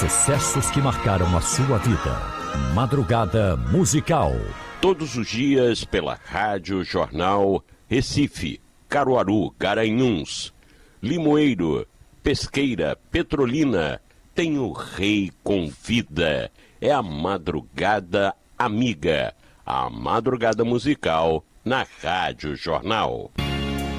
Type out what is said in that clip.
sucessos que marcaram a sua vida. Madrugada Musical. Todos os dias pela Rádio Jornal Recife, Caruaru, Garanhuns, Limoeiro, Pesqueira, Petrolina. Tem o Rei Convida. É a Madrugada Amiga. A Madrugada Musical na Rádio Jornal.